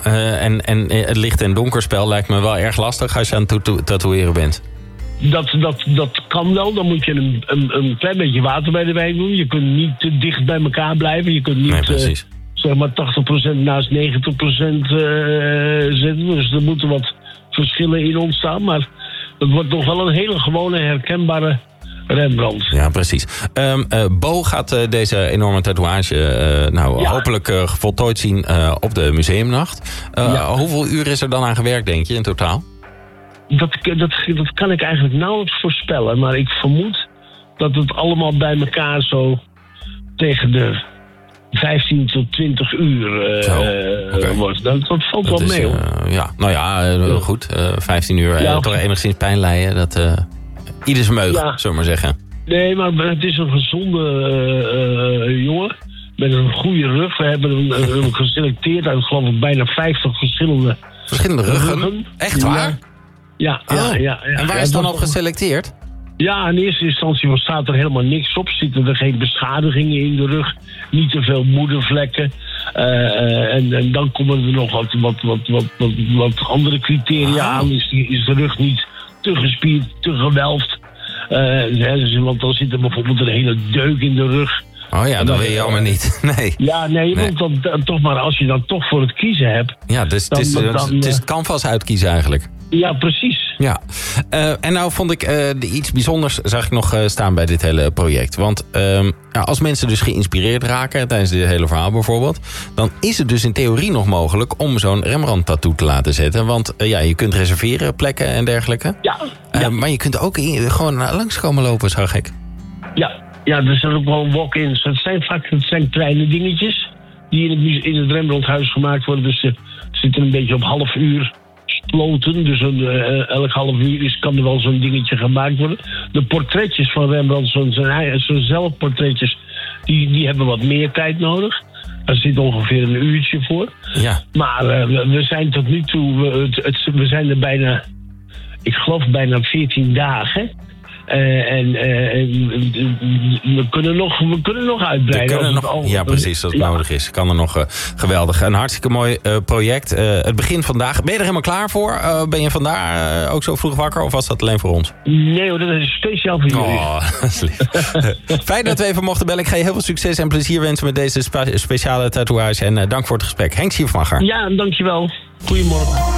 En het licht- en donkerspel lijkt me wel erg lastig als je aan het tatoeëren bent. Dat kan wel. Dan moet je een klein beetje water bij de wijn doen. Je kunt niet te dicht bij elkaar blijven. Je kunt niet zeg maar 80% naast 90% zetten. Dus er moeten wat verschillen in ontstaan. Maar het wordt nog wel een hele gewone, herkenbare Rembrandt. Ja, precies. Bo gaat deze enorme tatoeage hopelijk voltooid zien op de museumnacht. Hoeveel uur is er dan aan gewerkt, denk je, in totaal? Dat kan ik eigenlijk nauwelijks voorspellen. Maar ik vermoed dat het allemaal bij elkaar zo tegen de 15 tot 20 uur wordt. Dat valt wel mee, hoor. Goed. 15 uur toch enigszins pijn lijden. Dat ieders meug, zullen we maar zeggen. Nee, maar het is een gezonde jongen. Met een goede rug. We hebben hem geselecteerd uit, geloof ik, bijna 50 verschillende ruggen. Echt waar? Ja. En waar is dan op geselecteerd? Ja, in eerste instantie staat er helemaal niks op. Zitten er geen beschadigingen in de rug. Niet te veel moedervlekken. En dan komen er nog wat andere criteria aan. Is de rug niet te gespierd, te gewelfd? Want dan zit er bijvoorbeeld een hele deuk in de rug. Oh ja, dat wil je allemaal niet. Nee. Ja, nee. Want dan toch maar als je dan toch voor het kiezen hebt. Ja, dus het is het canvas uitkiezen eigenlijk. Ja, precies. Ja. En nou vond ik iets bijzonders zag ik nog staan bij dit hele project. Want als mensen dus geïnspireerd raken tijdens dit hele verhaal bijvoorbeeld, dan is het dus in theorie nog mogelijk om zo'n Rembrandt-tattoo te laten zetten. Want je kunt reserveren plekken en dergelijke. Ja. Maar je kunt ook gewoon langs komen lopen, zag ik. Ja, er zijn ook gewoon walk-ins. Het zijn kleine dingetjes die in het Rembrandthuis gemaakt worden. Dus ze zitten een beetje op half uur sloten. Dus elk half uur kan er wel zo'n dingetje gemaakt worden. De portretjes van Rembrandt, zijn zelfportretjes, die hebben wat meer tijd nodig. Daar zit ongeveer een uurtje voor. Ja. Maar we zijn tot nu toe, we zijn er bijna, ik geloof bijna 14 dagen. We kunnen nog uitbreiden. Ja, precies, als het nodig is. Kan er nog geweldig. Een hartstikke mooi project. Het begint vandaag. Ben je er helemaal klaar voor? Ben je vandaar ook zo vroeg wakker? Of was dat alleen voor ons? Nee hoor, dat is speciaal voor jullie. Dat is lief. Fijn dat we even mochten bellen. Ik ga je heel veel succes en plezier wensen met deze speciale tatoeage. En dank voor het gesprek. Henk Schiefmacher. Ja, dankjewel. Goedemorgen.